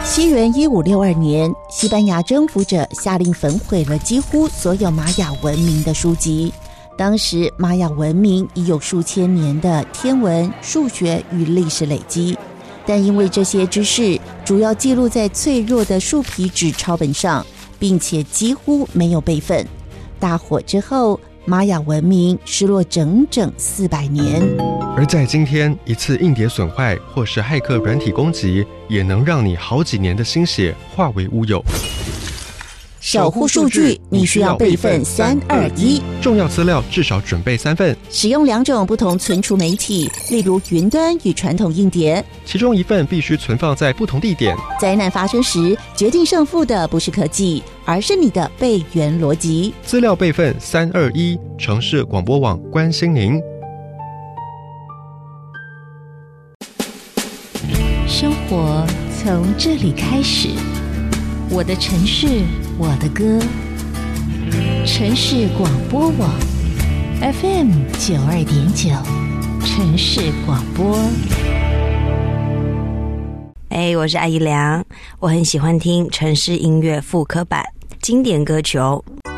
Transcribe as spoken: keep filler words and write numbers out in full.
西元一五六二年，西班牙征服者下令焚毁了几乎所有玛雅文明的书籍。当时玛雅文明已有数千年的天文、数学与历史累积，但因为这些知识主要记录在脆弱的树皮纸抄本上，并且几乎没有备份。大火之后，玛雅文明失落整整四百年。 而在今天，一次硬碟损坏或是骇客软体攻击，也能让你好几年的心血化为乌有。 守护数据，你需要备份三二一， 重要资料至少准备三份。 使用两种不同存储媒体，例如云端与传统硬碟， 其中一份必须存放在不同地点。 灾难发生时，决定胜负的不是科技，而是你的备援逻辑。 资料备份三二一，城市广播网关心您。 生活从这里开始，我的城市，我的歌。城市广播网 F M 九二点九，城市广播。 哎，我是艾怡良，我很喜欢听城市音乐复刻版经典歌曲哦。